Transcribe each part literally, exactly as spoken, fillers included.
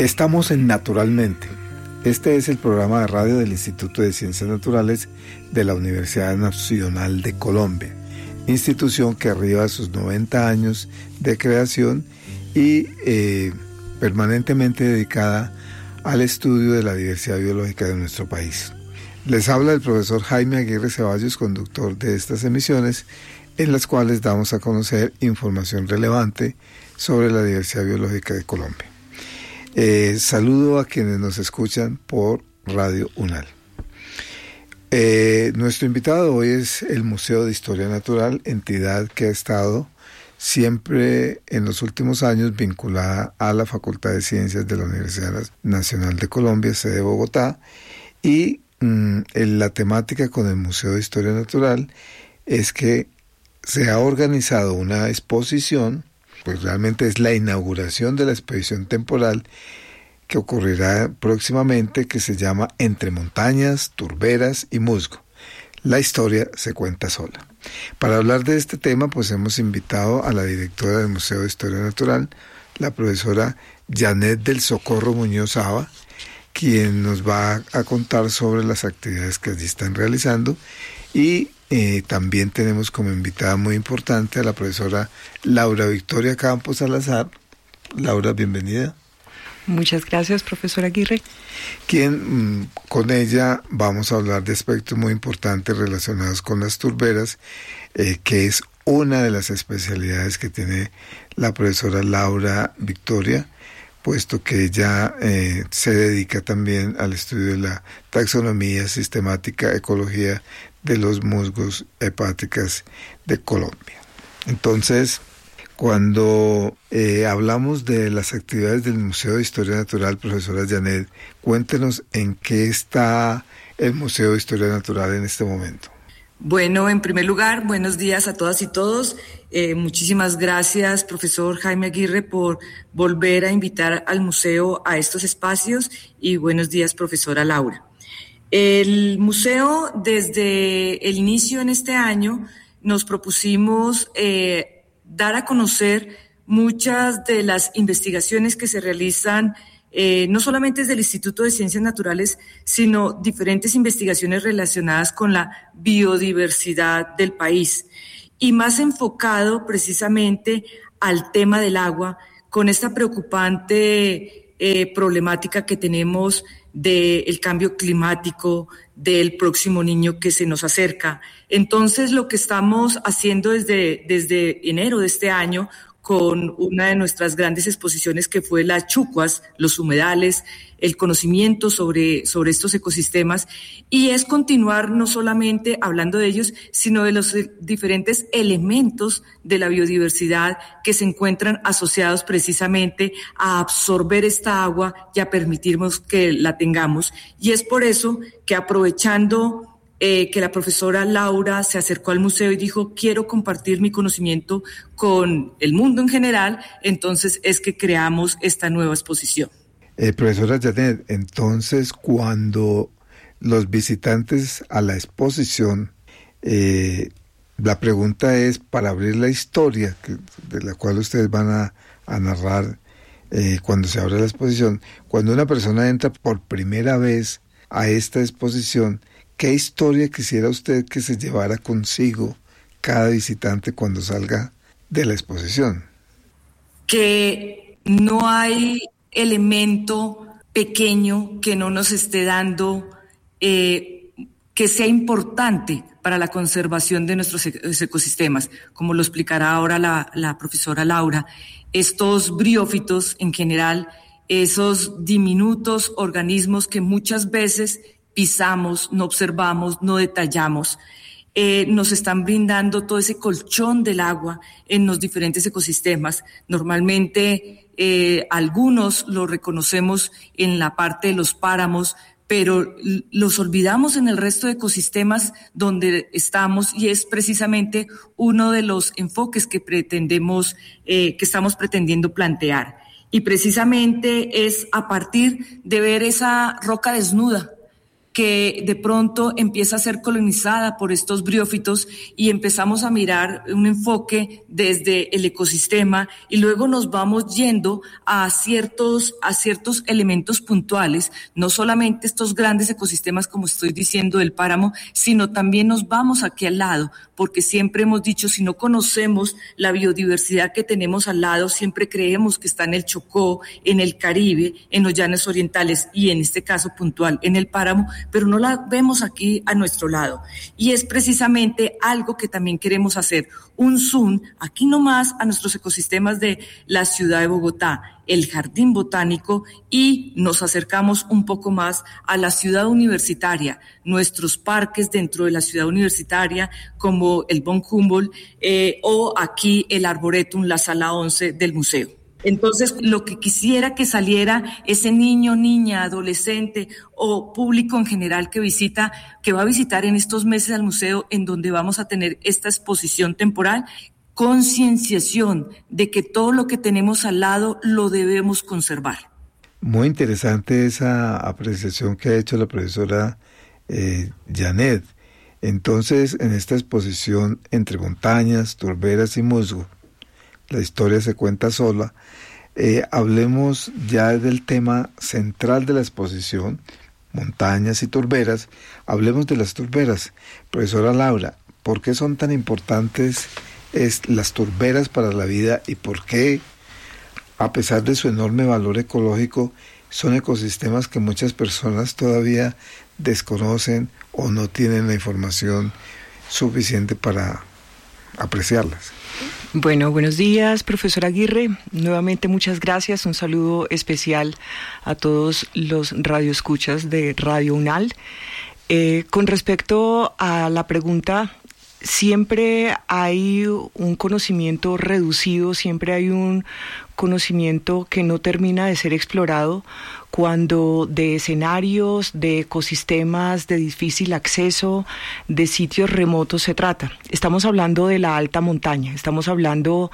Estamos en Naturalmente. Este es el programa de radio del Instituto de Ciencias Naturales de la Universidad Nacional de Colombia, institución que arriba a sus noventa años de creación y eh, permanentemente dedicada al estudio de la diversidad biológica de nuestro país. Les habla el profesor Jaime Aguirre Ceballos, conductor de estas emisiones, en las cuales damos a conocer información relevante sobre la diversidad biológica de Colombia. Eh, saludo a quienes nos escuchan por Radio UNAL. Eh, nuestro invitado hoy es el Museo de Historia Natural, entidad que ha estado siempre en los últimos años vinculada a la Facultad de Ciencias de la Universidad Nacional de Colombia, sede de Bogotá, y mmm, en la temática con el Museo de Historia Natural es que se ha organizado una exposición, pues realmente es la inauguración de la exposición temporal que ocurrirá próximamente, que se llama Entre montañas, turberas y musgo. La historia se cuenta sola. Para hablar de este tema, pues hemos invitado a la directora del Museo de Historia Natural, la profesora Janet del Socorro Muñoz Aba, quien nos va a contar sobre las actividades que allí están realizando, y eh, también tenemos como invitada muy importante a la profesora Laura Victoria Campos Salazar. Laura, bienvenida. Muchas gracias, profesor Aguirre. Quien, con ella vamos a hablar de aspectos muy importantes relacionados con las turberas, eh, que es una de las especialidades que tiene la profesora Laura Victoria, puesto que ella eh, se dedica también al estudio de la taxonomía, sistemática, ecología de los musgos hepáticas de Colombia. Entonces, cuando eh, hablamos de las actividades del Museo de Historia Natural, profesora Janet, cuéntenos en qué está el Museo de Historia Natural en este momento. Bueno, en primer lugar, buenos días a todas y todos. Eh, muchísimas gracias, profesor Jaime Aguirre, por volver a invitar al museo a estos espacios, y buenos días, profesora Laura. El museo, desde el inicio en este año, nos propusimos eh, dar a conocer muchas de las investigaciones que se realizan, eh, no solamente desde el Instituto de Ciencias Naturales, sino diferentes investigaciones relacionadas con la biodiversidad del país, y más enfocado precisamente al tema del agua, con esta preocupante eh, problemática que tenemos del cambio climático, del próximo niño que se nos acerca. Entonces, lo que estamos haciendo desde, desde enero de este año, con una de nuestras grandes exposiciones que fue las chucuas, los humedales, el conocimiento sobre, sobre estos ecosistemas, y es continuar no solamente hablando de ellos, sino de los diferentes elementos de la biodiversidad que se encuentran asociados precisamente a absorber esta agua y a permitirnos que la tengamos. Y es por eso que, aprovechando Eh, que la profesora Laura se acercó al museo y dijo, quiero compartir mi conocimiento con el mundo en general, entonces es que creamos esta nueva exposición. Eh, profesora Janet, entonces cuando los visitantes a la exposición, eh, la pregunta es, para abrir la historia que, de la cual ustedes van a, a narrar eh, cuando se abre la exposición, cuando una persona entra por primera vez a esta exposición, ¿qué historia quisiera usted que se llevara consigo cada visitante cuando salga de la exposición? Que no hay elemento pequeño que no nos esté dando, eh, que sea importante para la conservación de nuestros ecosistemas. Como lo explicará ahora la, la profesora Laura, estos briófitos en general, esos diminutos organismos que muchas veces pisamos, no observamos, no detallamos, eh, nos están brindando todo ese colchón del agua en los diferentes ecosistemas. Normalmente eh, algunos lo reconocemos en la parte de los páramos, pero los olvidamos en el resto de ecosistemas donde estamos, y es precisamente uno de los enfoques que pretendemos, eh, que estamos pretendiendo plantear. Y precisamente es a partir de ver esa roca desnuda, que de pronto empieza a ser colonizada por estos briófitos y empezamos a mirar un enfoque desde el ecosistema y luego nos vamos yendo a ciertos, a ciertos elementos puntuales, no solamente estos grandes ecosistemas como estoy diciendo del páramo, sino también nos vamos aquí al lado, porque siempre hemos dicho, si no conocemos la biodiversidad que tenemos al lado, siempre creemos que está en el Chocó, en el Caribe, en los llanos orientales y en este caso puntual en el páramo, pero no la vemos aquí a nuestro lado. Y es precisamente algo que también queremos hacer, un zoom aquí nomás a nuestros ecosistemas de la ciudad de Bogotá, el Jardín Botánico, y nos acercamos un poco más a la ciudad universitaria, nuestros parques dentro de la ciudad universitaria como el Von Humboldt eh, o aquí el Arboretum, la sala once del museo. Entonces, lo que quisiera que saliera ese niño, niña, adolescente o público en general que visita, que va a visitar en estos meses al museo, en donde vamos a tener esta exposición temporal, concienciación de que todo lo que tenemos al lado lo debemos conservar. Muy interesante esa apreciación que ha hecho la profesora eh, Janet. Entonces, en esta exposición entre montañas, turberas y musgo, la historia se cuenta sola. Eh, hablemos ya del tema central de la exposición, montañas y turberas. Hablemos de las turberas. Profesora Laura, ¿por qué son tan importantes es, las turberas para la vida y por qué, a pesar de su enorme valor ecológico, son ecosistemas que muchas personas todavía desconocen o no tienen la información suficiente para apreciarlas? Bueno, buenos días, profesor Aguirre. Nuevamente muchas gracias. Un saludo especial a todos los radioescuchas de Radio UNAL. Eh, con respecto a la pregunta, siempre hay un conocimiento reducido, siempre hay un conocimiento que no termina de ser explorado cuando de escenarios, de ecosistemas de difícil acceso, de sitios remotos se trata. Estamos hablando de la alta montaña, estamos hablando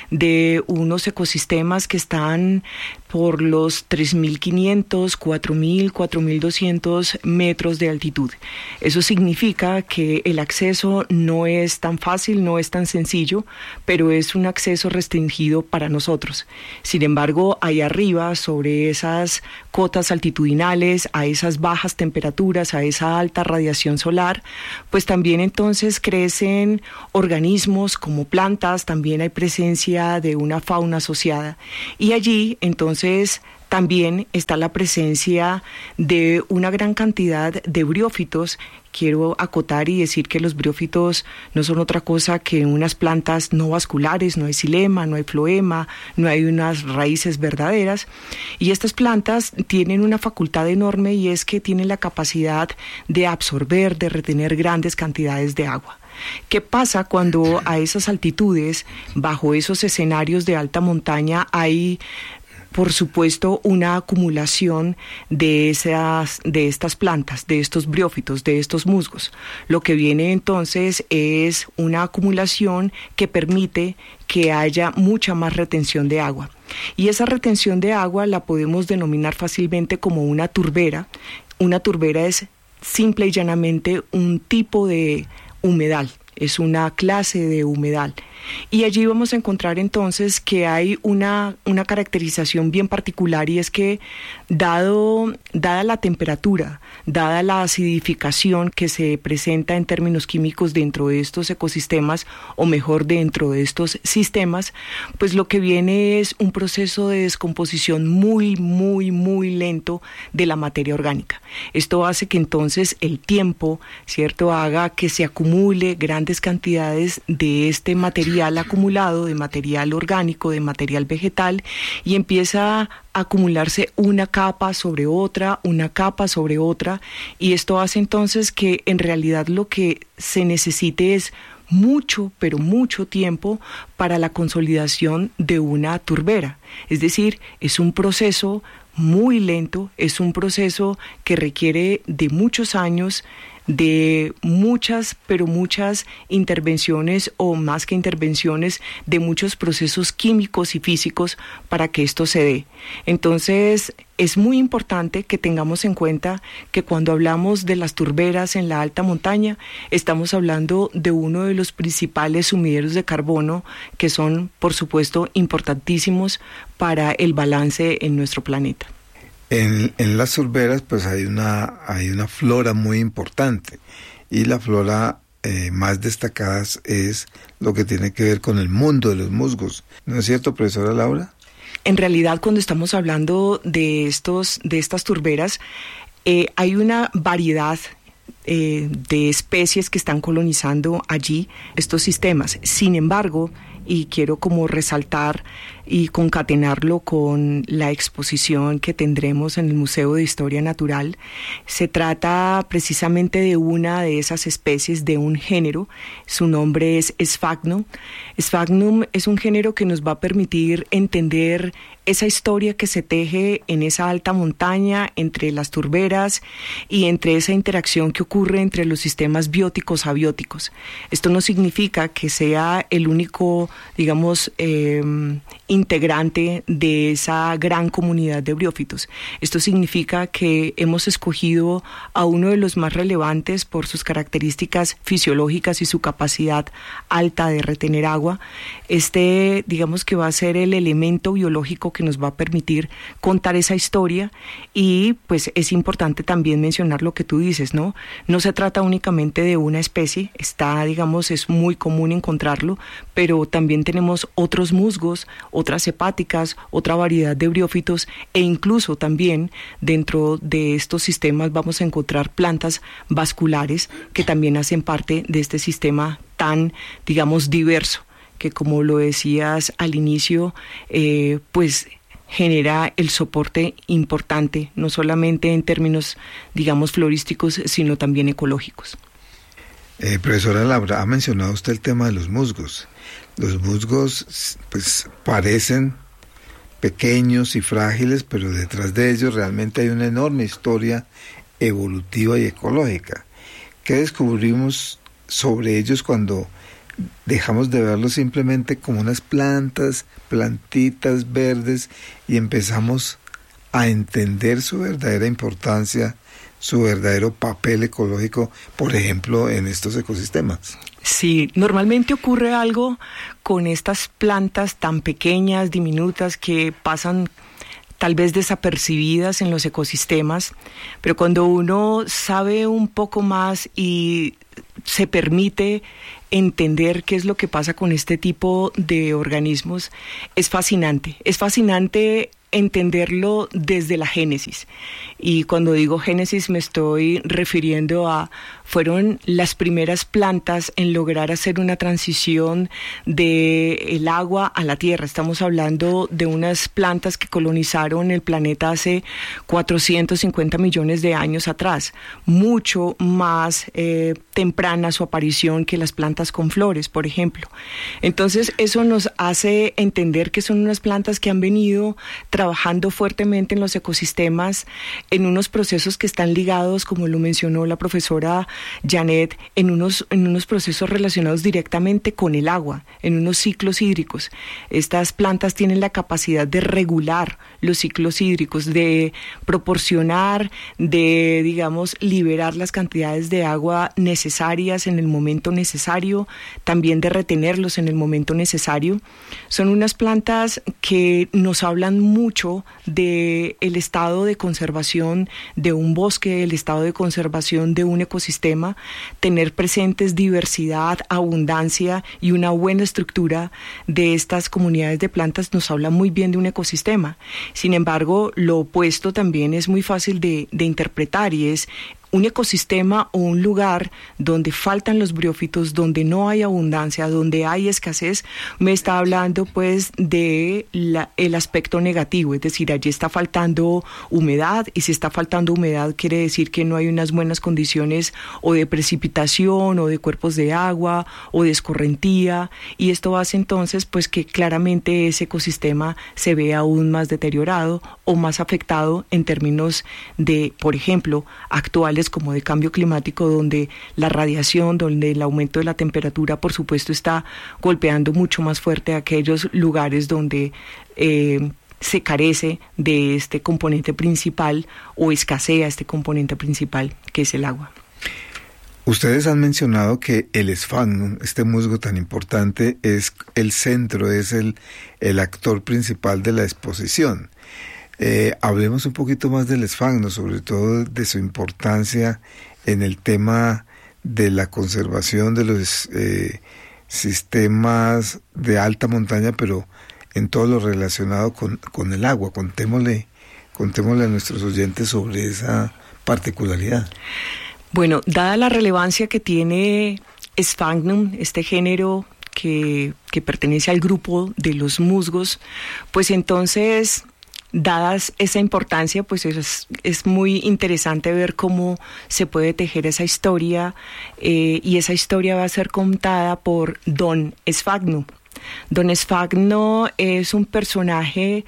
de unos ecosistemas que están por los tres mil quinientos, cuatro mil, cuatro mil doscientos metros de altitud. Eso significa que el acceso no es tan fácil, no es tan sencillo, pero es un acceso restringido para nosotros. Sin embargo, ahí arriba, sobre esas cotas altitudinales, a esas bajas temperaturas, a esa alta radiación solar, pues también entonces crecen organismos como plantas, también hay presencia de una fauna asociada. Y allí entonces también está la presencia de una gran cantidad de briófitos. Quiero acotar y decir que los briófitos no son otra cosa que unas plantas no vasculares, no hay xilema, no hay floema, no hay unas raíces verdaderas. Y estas plantas tienen una facultad enorme y es que tienen la capacidad de absorber, de retener grandes cantidades de agua. ¿Qué pasa cuando a esas altitudes, bajo esos escenarios de alta montaña, hay por supuesto una acumulación de esas de estas plantas, de estos briófitos, de estos musgos? Lo que viene entonces es una acumulación que permite que haya mucha más retención de agua. Y esa retención de agua la podemos denominar fácilmente como una turbera. Una turbera es simple y llanamente un tipo de humedal, es una clase de humedal. Y allí vamos a encontrar entonces que hay una, una caracterización bien particular, y es que dado, dada la temperatura, dada la acidificación que se presenta en términos químicos dentro de estos ecosistemas, o mejor dentro de estos sistemas, pues lo que viene es un proceso de descomposición muy, muy, muy lento de la materia orgánica. Esto hace que entonces el tiempo, ¿cierto?, haga que se acumule grandes cantidades de este material acumulado, de material orgánico, de material vegetal, y empieza a acumularse una capa sobre otra, una capa sobre otra, y esto hace entonces que en realidad lo que se necesite es mucho, pero mucho tiempo para la consolidación de una turbera. Es decir, es un proceso muy lento, es un proceso que requiere de muchos años, de muchas, pero muchas intervenciones, o más que intervenciones, de muchos procesos químicos y físicos para que esto se dé. Entonces, es muy importante que tengamos en cuenta que cuando hablamos de las turberas en la alta montaña, estamos hablando de uno de los principales sumideros de carbono que son, por supuesto, importantísimos para el balance en nuestro planeta. En, en las turberas pues hay una, hay una flora muy importante, y la flora eh, más destacada es lo que tiene que ver con el mundo de los musgos. ¿No es cierto, profesora Laura? En realidad, cuando estamos hablando de, estos, de estas turberas, eh, hay una variedad eh, de especies que están colonizando allí estos sistemas. Sin embargo, y quiero como resaltar y concatenarlo con la exposición que tendremos en el Museo de Historia Natural, se trata precisamente de una de esas especies, de un género. Su nombre es Sphagnum. Sphagnum es un género que nos va a permitir entender esa historia que se teje en esa alta montaña entre las turberas y entre esa interacción que ocurre entre los sistemas bióticos abióticos. Esto no significa que sea el único, digamos, eh, integrante de esa gran comunidad de briófitos. Esto significa que hemos escogido a uno de los más relevantes por sus características fisiológicas y su capacidad alta de retener agua. Este, digamos que va a ser el elemento biológico que nos va a permitir contar esa historia, y pues es importante también mencionar lo que tú dices, ¿no? No se trata únicamente de una especie, está, digamos, es muy común encontrarlo, pero también tenemos otros musgos, otras hepáticas, otra variedad de briófitos, e incluso también dentro de estos sistemas vamos a encontrar plantas vasculares que también hacen parte de este sistema tan, digamos, diverso, que como lo decías al inicio, eh, pues genera el soporte importante, no solamente en términos, digamos, florísticos, sino también ecológicos. Eh, profesora Laura, ha mencionado usted el tema de los musgos. Los musgos pues parecen pequeños y frágiles, pero detrás de ellos realmente hay una enorme historia evolutiva y ecológica. ¿Qué descubrimos sobre ellos cuando dejamos de verlos simplemente como unas plantas, plantitas verdes, y empezamos a entender su verdadera importancia, su verdadero papel ecológico, por ejemplo, en estos ecosistemas? Sí, normalmente ocurre algo con estas plantas tan pequeñas, diminutas, que pasan tal vez desapercibidas en los ecosistemas, pero cuando uno sabe un poco más y se permite entender qué es lo que pasa con este tipo de organismos, es fascinante. Es fascinante entenderlo desde la génesis. Y cuando digo génesis me estoy refiriendo a, fueron las primeras plantas en lograr hacer una transición del agua a la tierra. Estamos hablando de unas plantas que colonizaron el planeta hace cuatrocientos cincuenta millones de años atrás, mucho más eh, temprana su aparición que las plantas con flores, por ejemplo. Entonces eso nos hace entender que son unas plantas que han venido trabajando fuertemente en los ecosistemas, en unos procesos que están ligados, como lo mencionó la profesora Janet, en unos, en unos procesos relacionados directamente con el agua, en unos ciclos hídricos. Estas plantas tienen la capacidad de regular los ciclos hídricos, de proporcionar, de, digamos, liberar las cantidades de agua necesarias en el momento necesario, también de retenerlos en el momento necesario. Son unas plantas que nos hablan mucho del estado de conservación de un bosque, el estado de conservación de un ecosistema. Tener presentes diversidad, abundancia y una buena estructura de estas comunidades de plantas nos habla muy bien de un ecosistema. Sin embargo, lo opuesto también es muy fácil de, de interpretar, y es un ecosistema o un lugar donde faltan los briófitos, donde no hay abundancia, donde hay escasez, me está hablando pues de la, el aspecto negativo, es decir, allí está faltando humedad, y si está faltando humedad quiere decir que no hay unas buenas condiciones o de precipitación o de cuerpos de agua o de escorrentía, y esto hace entonces pues que claramente ese ecosistema se vea aún más deteriorado o más afectado en términos de, por ejemplo, actuales como de cambio climático, donde la radiación, donde el aumento de la temperatura, por supuesto, está golpeando mucho más fuerte a aquellos lugares donde eh, se carece de este componente principal o escasea este componente principal, que es el agua. Ustedes han mencionado que el esfagnum, este musgo tan importante, es el centro, es el, el actor principal de la exposición. Eh, hablemos un poquito más del esfagno, sobre todo de su importancia en el tema de la conservación de los eh, sistemas de alta montaña, pero en todo lo relacionado con, con el agua. Contémosle, contémosle a nuestros oyentes sobre esa particularidad. Bueno, dada la relevancia que tiene Sphagnum, este género que, que pertenece al grupo de los musgos, pues entonces, dadas esa importancia, pues es, es muy interesante ver cómo se puede tejer esa historia, eh, y esa historia va a ser contada por Don Sfagno. Don Sfagno es un personaje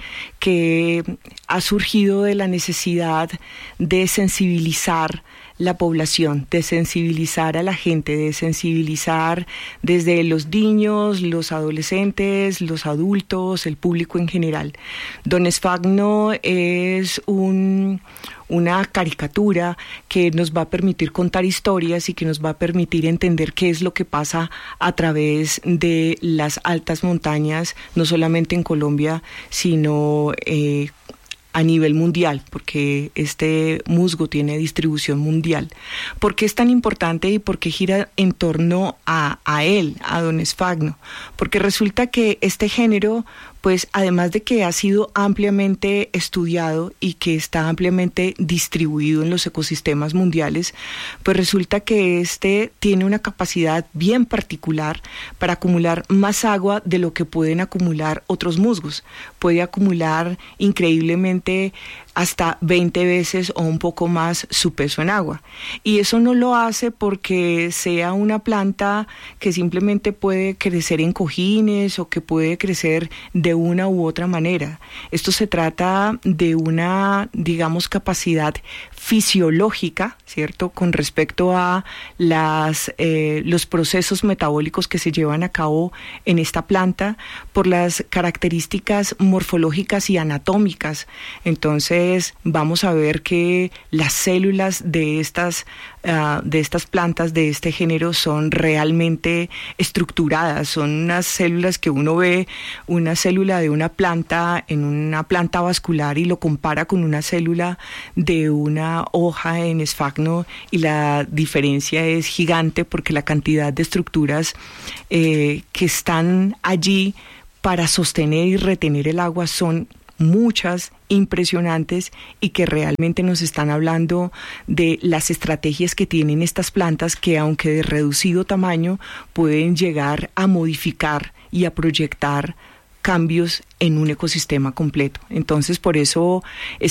que ha surgido de la necesidad de sensibilizar la población, de sensibilizar a la gente, de sensibilizar desde los niños, los adolescentes, los adultos, el público en general. Don Sfagno es un, una caricatura que nos va a permitir contar historias y que nos va a permitir entender qué es lo que pasa a través de las altas montañas, no solamente en Colombia, sino eh, a nivel mundial, porque este musgo tiene distribución mundial. ¿Por qué es tan importante y por qué gira en torno a, a él, a Don Sfagno? Porque resulta que este género, pues además de que ha sido ampliamente estudiado y que está ampliamente distribuido en los ecosistemas mundiales, pues resulta que este tiene una capacidad bien particular para acumular más agua de lo que pueden acumular otros musgos. Puede acumular increíblemente hasta veinte veces o un poco más su peso en agua. Y eso no lo hace porque sea una planta que simplemente puede crecer en cojines o que puede crecer de una u otra manera. Esto se trata de una, digamos, capacidad fisiológica, ¿cierto?, con respecto a las, eh, los procesos metabólicos que se llevan a cabo en esta planta por las características morfológicas y anatómicas. Entonces vamos a ver que las células de estas, uh, de estas plantas de este género son realmente estructuradas, son unas células que uno ve una célula de una planta en una planta vascular y lo compara con una célula de una hoja en Sfagno y la diferencia es gigante porque la cantidad de estructuras eh, que están allí para sostener y retener el agua son muchas, impresionantes, y que realmente nos están hablando de las estrategias que tienen estas plantas que, aunque de reducido tamaño, pueden llegar a modificar y a proyectar cambios en un ecosistema completo. Entonces, por eso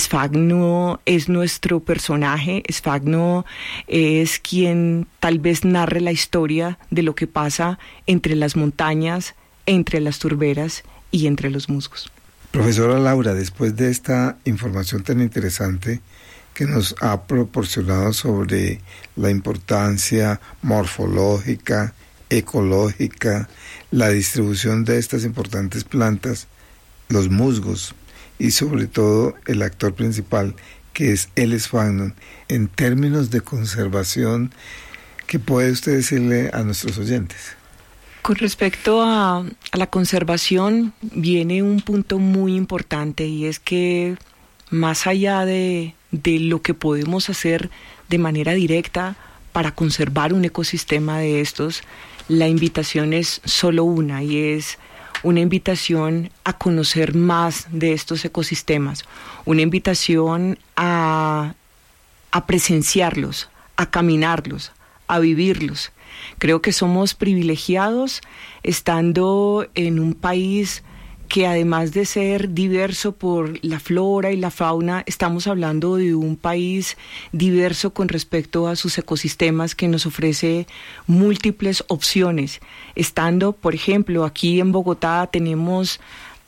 Sfagno es nuestro personaje. Sfagno es quien tal vez narre la historia de lo que pasa entre las montañas, entre las turberas y entre los musgos. Profesora Laura, después de esta información tan interesante que nos ha proporcionado sobre la importancia morfológica, ecológica, la distribución de estas importantes plantas, los musgos y sobre todo el actor principal que es el Sfagno, en términos de conservación, ¿qué puede usted decirle a nuestros oyentes? Con respecto a, a la conservación viene un punto muy importante, y es que más allá de, de lo que podemos hacer de manera directa para conservar un ecosistema de estos, la invitación es solo una, y es una invitación a conocer más de estos ecosistemas, una invitación a, a presenciarlos, a caminarlos, a vivirlos. Creo que somos privilegiados estando en un país que además de ser diverso por la flora y la fauna, estamos hablando de un país diverso con respecto a sus ecosistemas que nos ofrece múltiples opciones. Estando, por ejemplo, aquí en Bogotá tenemos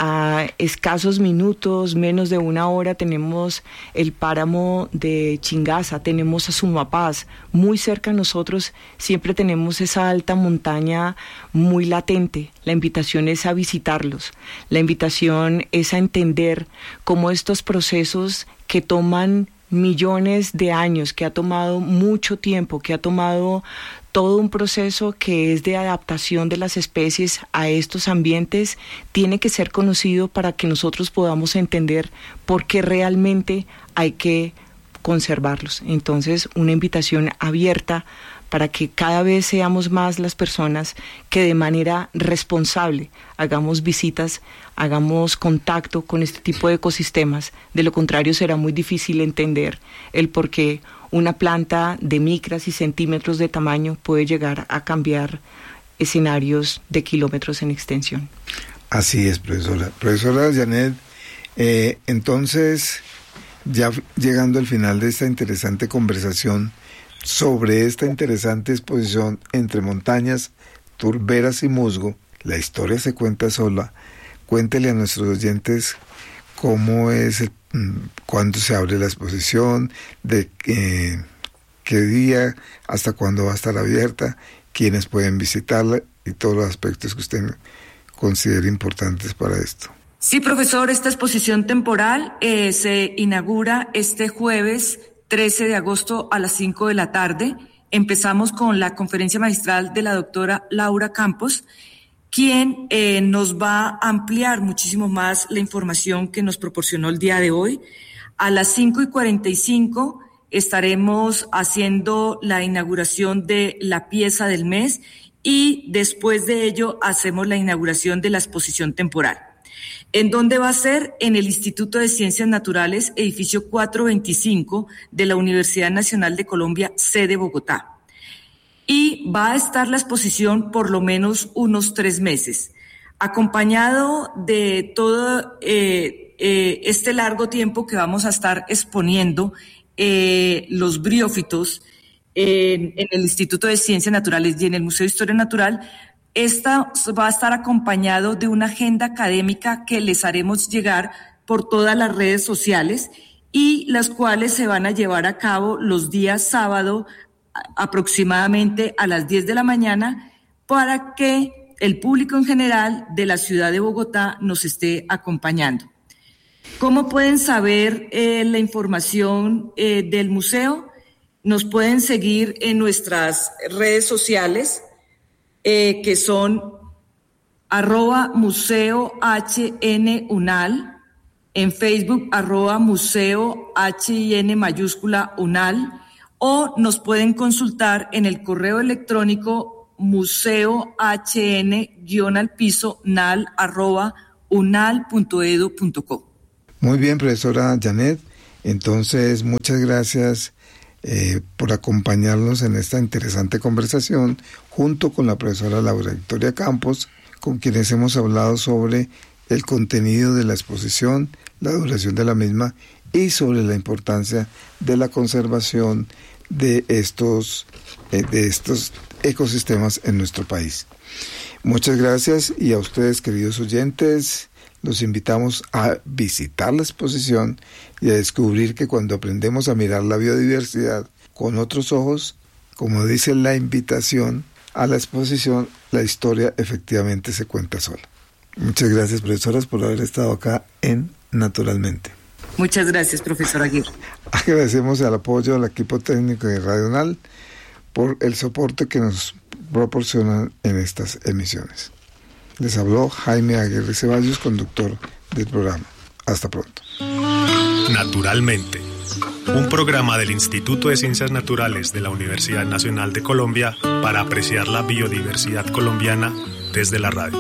a escasos minutos, menos de una hora, tenemos el páramo de Chingaza, tenemos a Sumapaz, muy cerca a nosotros, siempre tenemos esa alta montaña muy latente. La invitación es a visitarlos, la invitación es a entender cómo estos procesos que toman millones de años, que ha tomado mucho tiempo, que ha tomado todo un proceso que es de adaptación de las especies a estos ambientes, tiene que ser conocido para que nosotros podamos entender por qué realmente hay que conservarlos. Entonces, una invitación abierta para que cada vez seamos más las personas que de manera responsable hagamos visitas, hagamos contacto con este tipo de ecosistemas. De lo contrario, será muy difícil entender el por qué una planta de micras y centímetros de tamaño puede llegar a cambiar escenarios de kilómetros en extensión. Así es, profesora. Profesora Janet, eh, entonces, ya llegando al final de esta interesante conversación sobre esta interesante exposición Entre montañas, turberas y musgo, la historia se cuenta sola. Cuéntele a nuestros oyentes cómo es, el, cuándo se abre la exposición, de eh, qué día, hasta cuándo va a estar abierta, quiénes pueden visitarla y todos los aspectos que usted considere importantes para esto. Sí, profesor, esta exposición temporal eh, se inaugura este jueves trece de agosto a las cinco de la tarde. Empezamos con la conferencia magistral de la doctora Laura Campos, quien eh, nos va a ampliar muchísimo más la información que nos proporcionó el día de hoy. A las cinco y cuarenta y cinco estaremos haciendo la inauguración de la pieza del mes y después de ello hacemos la inauguración de la exposición temporal. ¿En dónde va a ser? En el Instituto de Ciencias Naturales, edificio cuatrocientos veinticinco de la Universidad Nacional de Colombia, sede Bogotá. Y va a estar la exposición por lo menos unos tres meses, acompañado de todo eh, eh, este largo tiempo que vamos a estar exponiendo eh, los briófitos en, en el Instituto de Ciencias Naturales y en el Museo de Historia Natural. Esta va a estar acompañado de una agenda académica que les haremos llegar por todas las redes sociales y las cuales se van a llevar a cabo los días sábado aproximadamente a las diez de la mañana para que el público en general de la ciudad de Bogotá nos esté acompañando. ¿Cómo pueden saber eh, la información eh, del museo? Nos pueden seguir en nuestras redes sociales, Eh, que son arroba museo hn unal, en Facebook arroba museo hin mayúscula unal, o nos pueden consultar en el correo electrónico museo hn guión al piso nal arroba unal punto edu punto co. Muy bien, profesora Janet. Entonces, muchas gracias Eh, por acompañarnos en esta interesante conversación junto con la profesora Laura Victoria Campos, con quienes hemos hablado sobre el contenido de la exposición, la duración de la misma y sobre la importancia de la conservación de estos, eh, de estos ecosistemas en nuestro país. Muchas gracias, y a ustedes, queridos oyentes, los invitamos a visitar la exposición y a descubrir que cuando aprendemos a mirar la biodiversidad con otros ojos, como dice la invitación a la exposición, la historia efectivamente se cuenta sola. Muchas gracias, profesoras, por haber estado acá en Naturalmente. Muchas gracias, profesor Aguirre. Agradecemos el apoyo al equipo técnico de Radio Unal por el soporte que nos proporcionan en estas emisiones. Les habló Jaime Aguirre Ceballos, conductor del programa. Hasta pronto. Naturalmente, un programa del Instituto de Ciencias Naturales de la Universidad Nacional de Colombia para apreciar la biodiversidad colombiana desde la radio.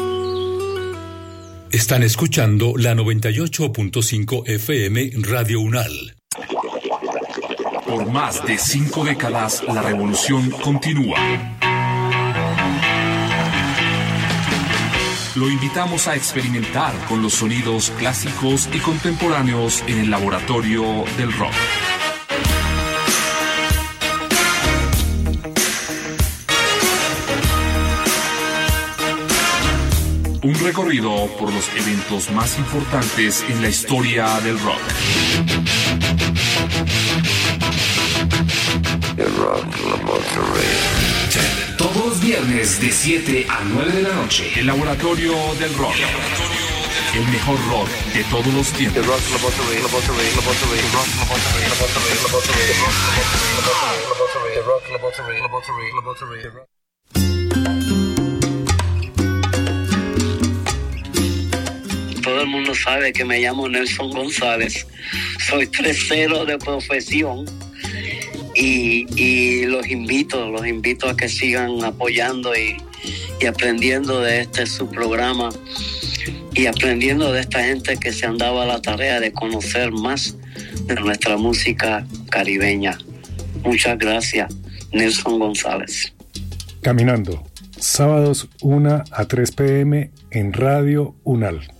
Están escuchando la noventa y ocho punto cinco F M Radio Unal. Por más de cinco décadas, la revolución continúa. Lo invitamos a experimentar con los sonidos clásicos y contemporáneos en el laboratorio del rock. Un recorrido por los eventos más importantes en la historia del rock. El Rock Laboratory. Todos los viernes de siete a nueve de la noche. El Laboratorio del Rock. El mejor rock de todos los tiempos. El Rock Laboratory, Laboratory, Laboratory, Rock Laboratory, Laboratory, Laboratory, Rock Laboratory, Laboratory, Laboratory, Laboratory. Todo el mundo sabe que me llamo Nelson González. Soy tresero de profesión. Y, y los invito, los invito a que sigan apoyando y, y aprendiendo de este su programa y aprendiendo de esta gente que se han dado a la tarea de conocer más de nuestra música caribeña. Muchas gracias, Nelson González. Caminando, sábados una a tres p m en Radio UNAL.